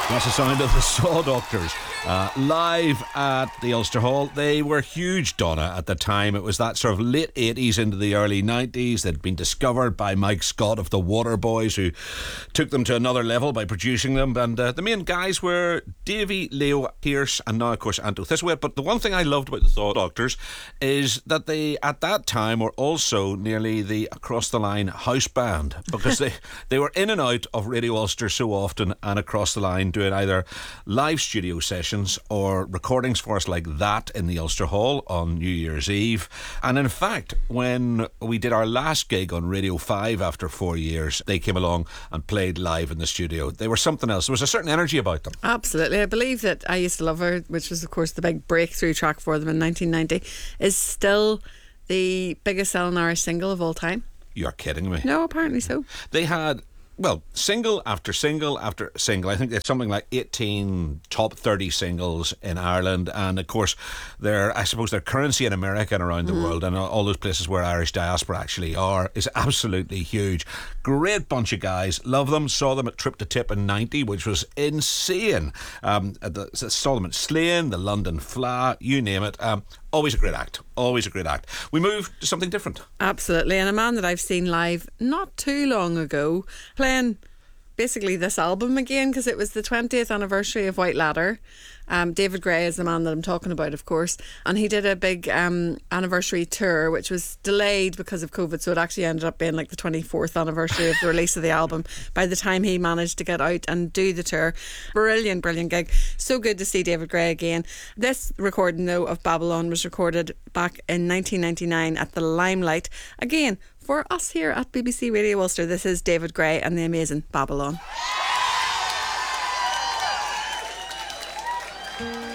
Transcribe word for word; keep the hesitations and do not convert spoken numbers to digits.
That's the sound of the Saw Doctors uh, live at the Ulster Hall. They were huge, Donna, at the time. It was that sort of late eighties into the early nineties. They'd been discovered by Mike Scott of the Waterboys, who took them to another level by producing them. And uh, the main guys were Davy, Leo Pearce, and now, of course, Anto Thiswitt. But the one thing I loved about the Saw Doctors is that they, at that time, were also nearly the across-the-line house band, because they, they were in and out of Radio Ulster so often and across the line, doing either live studio sessions or recordings for us like that in the Ulster Hall on New Year's Eve. And in fact, when we did our last gig on Radio five after four years, they came along and played live in the studio. They were something else. There was a certain energy about them. Absolutely. I believe that I Used to Love Her, which was of course the big breakthrough track for them in nineteen ninety, is still the biggest selling Irish single of all time. You're kidding me. No, apparently so. They had, well, single after single after single. I think it's something like eighteen top thirty singles in Ireland, and of course their, I suppose their currency in America and around the mm. world, and all those places where Irish diaspora actually are, is absolutely huge. Great bunch of guys, love them. Saw them at Trip to Tip in ninety, which was insane. Um, the, saw them at Slane, the London Fla, you name it. Um, Always a great act. Always a great act. We move to something different. Absolutely. And a man that I've seen live not too long ago, playing basically this album again, because it was the twentieth anniversary of White Ladder. Um, David Gray is the man that I'm talking about, of course, and he did a big um, anniversary tour, which was delayed because of COVID, so it actually ended up being like the twenty-fourth anniversary of the release of the album by the time he managed to get out and do the tour. Brilliant, brilliant gig. So good to see David Gray again. This recording, though, of Babylon was recorded back in nineteen ninety-nine at the Limelight. Again, for us here at B B C Radio Ulster, this is David Gray and the amazing Babylon.